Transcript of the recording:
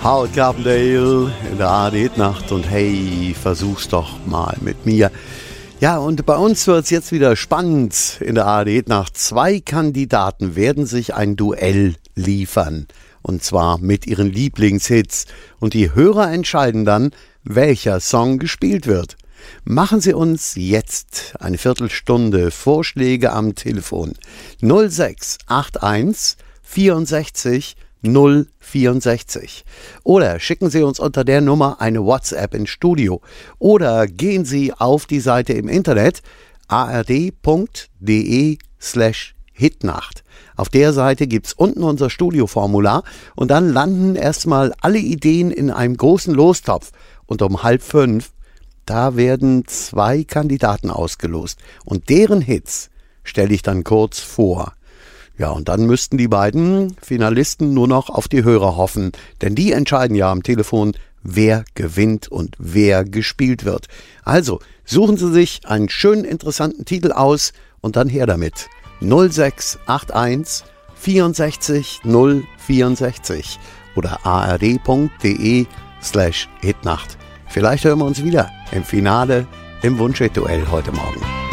Howard Carpendale in der ARD-Nacht und hey, versuch's doch mal mit mir. Ja, und bei uns wird's jetzt wieder spannend in der ARD-Nacht. 2 Kandidaten werden sich ein Duell liefern. Und zwar mit ihren Lieblingshits. Und die Hörer entscheiden dann, welcher Song gespielt wird. Machen Sie uns jetzt eine Viertelstunde Vorschläge am Telefon. 0681 64 064. Oder schicken Sie uns unter der Nummer eine WhatsApp ins Studio. Oder gehen Sie auf die Seite im Internet ard.de/Hitnacht. Auf der Seite gibt es unten unser Studioformular und dann landen erstmal alle Ideen in einem großen Lostopf. Und um 4:30, da werden 2 Kandidaten ausgelost. Und deren Hits stelle ich dann kurz vor. Ja, und dann müssten die beiden Finalisten nur noch auf die Hörer hoffen. Denn die entscheiden ja am Telefon, wer gewinnt und wer gespielt wird. Also, suchen Sie sich einen schönen, interessanten Titel aus und dann her damit. 0681 64 064 oder ard.de/Hitnacht. Vielleicht hören wir uns wieder im Finale im Wunschhit-Duell heute Morgen.